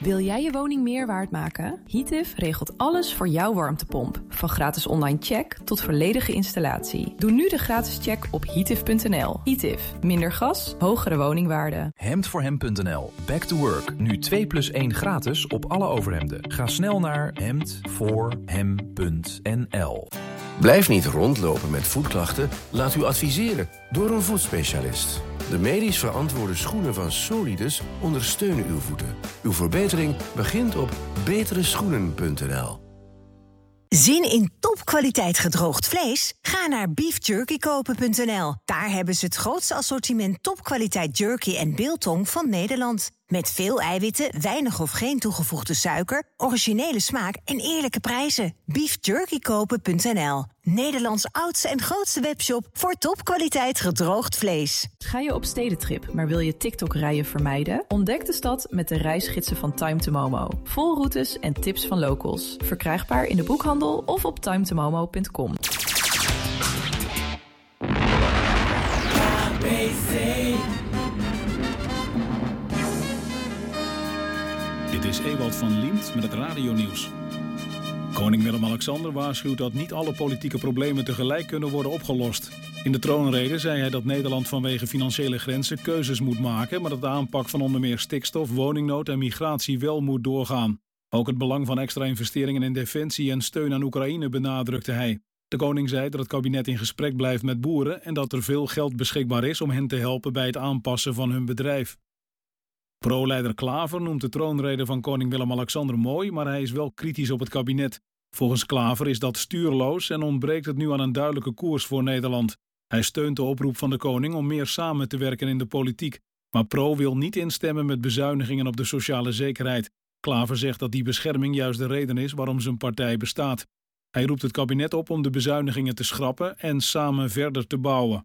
Wil jij je woning meer waard maken? Heative regelt alles voor jouw warmtepomp. Van gratis online check tot volledige installatie. Doe nu de gratis check op heative.nl. Heative. Minder gas, hogere woningwaarde. Hemdvoorhem.nl. Back to work. Nu 2+1 gratis op alle overhemden. Ga snel naar hemdvoorhem.nl. Blijf niet rondlopen met voetklachten. Laat u adviseren door een voetspecialist. De medisch verantwoorde schoenen van Solidus ondersteunen uw voeten. Uw verbetering begint op betereschoenen.nl. Zin in topkwaliteit gedroogd vlees? Ga naar beefjerkykopen.nl. Daar hebben ze het grootste assortiment topkwaliteit jerky en biltong van Nederland. Met veel eiwitten, weinig of geen toegevoegde suiker, originele smaak en eerlijke prijzen. Beefjerkykopen.nl. Nederlands oudste en grootste webshop voor topkwaliteit gedroogd vlees. Ga je op stedentrip, maar wil je TikTok-rijen vermijden? Ontdek de stad met de reisgidsen van Time to Momo. Vol routes en tips van locals. Verkrijgbaar in de boekhandel of op timetomomo.com. Dit is Ewald van Liemt met het radionieuws. Koning Willem-Alexander waarschuwt dat niet alle politieke problemen tegelijk kunnen worden opgelost. In de troonrede zei hij dat Nederland vanwege financiële grenzen keuzes moet maken, maar dat de aanpak van onder meer stikstof, woningnood en migratie wel moet doorgaan. Ook het belang van extra investeringen in defensie en steun aan Oekraïne benadrukte hij. De koning zei dat het kabinet in gesprek blijft met boeren en dat er veel geld beschikbaar is om hen te helpen bij het aanpassen van hun bedrijf. Pro-leider Klaver noemt de troonrede van koning Willem-Alexander mooi, maar hij is wel kritisch op het kabinet. Volgens Klaver is dat stuurloos en ontbreekt het nu aan een duidelijke koers voor Nederland. Hij steunt de oproep van de koning om meer samen te werken in de politiek. Maar Pro wil niet instemmen met bezuinigingen op de sociale zekerheid. Klaver zegt dat die bescherming juist de reden is waarom zijn partij bestaat. Hij roept het kabinet op om de bezuinigingen te schrappen en samen verder te bouwen.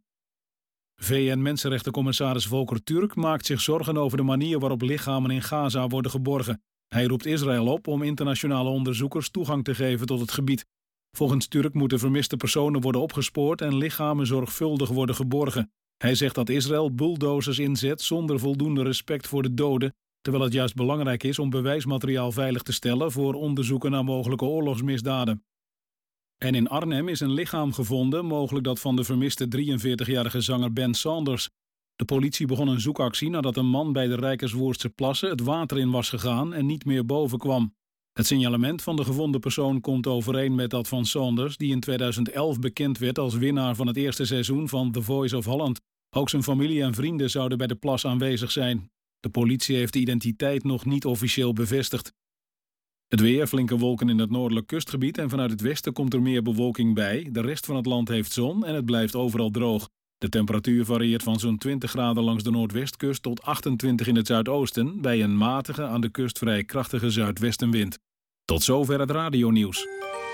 VN-mensenrechtencommissaris Volker Turk maakt zich zorgen over de manier waarop lichamen in Gaza worden geborgen. Hij roept Israël op om internationale onderzoekers toegang te geven tot het gebied. Volgens Turk moeten vermiste personen worden opgespoord en lichamen zorgvuldig worden geborgen. Hij zegt dat Israël bulldozers inzet zonder voldoende respect voor de doden, terwijl het juist belangrijk is om bewijsmateriaal veilig te stellen voor onderzoeken naar mogelijke oorlogsmisdaden. En in Arnhem is een lichaam gevonden, mogelijk dat van de vermiste 43-jarige zanger Ben Saunders. De politie begon een zoekactie nadat een man bij de Rijkerswoerdse plassen het water in was gegaan en niet meer boven kwam. Het signalement van de gevonden persoon komt overeen met dat van Saunders, die in 2011 bekend werd als winnaar van het eerste seizoen van The Voice of Holland. Ook zijn familie en vrienden zouden bij de plas aanwezig zijn. De politie heeft de identiteit nog niet officieel bevestigd. Het weer, flinke wolken in het noordelijk kustgebied en vanuit het westen komt er meer bewolking bij. De rest van het land heeft zon en het blijft overal droog. De temperatuur varieert van zo'n 20 graden langs de noordwestkust tot 28 in het zuidoosten, bij een matige, aan de kust vrij krachtige zuidwestenwind. Tot zover het radionieuws.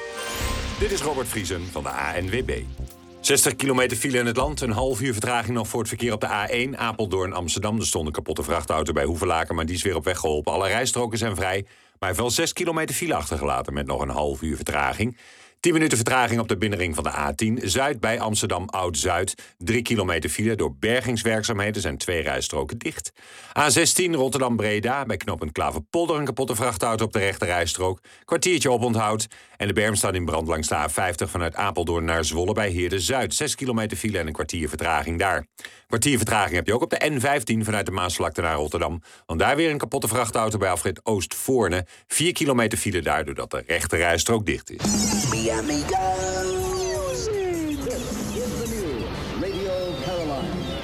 Dit is Robert Vriesen van de ANWB. 60 kilometer file in het land, een half uur vertraging nog voor het verkeer op de A1 Apeldoorn-Amsterdam. Er stond een kapotte vrachtauto bij Hoevelaken, maar die is weer op weg geholpen. Alle rijstroken zijn vrij, maar hij heeft wel 6 kilometer file achtergelaten met nog een half uur vertraging. 10 minuten vertraging op de binnenring van de A10 Zuid bij Amsterdam Oud-Zuid. 3 kilometer file door bergingswerkzaamheden, zijn 2 rijstroken dicht. A16 Rotterdam-Breda bij knooppunt Klaverpolder een kapotte vrachtauto op de rechte rijstrook. Kwartiertje oponthoud. En de berm staat in brand langs de A50 vanuit Apeldoorn naar Zwolle bij Heerde-Zuid. 6 kilometer file en een kwartier vertraging daar. Kwartier vertraging heb je ook op de N15 vanuit de Maasvlakte naar Rotterdam. Want daar weer een kapotte vrachtauto bij afrit Oostvoorne. 4 kilometer file daar doordat de rechte rijstrook dicht is. Miami goes. This is the new Radio Caroline.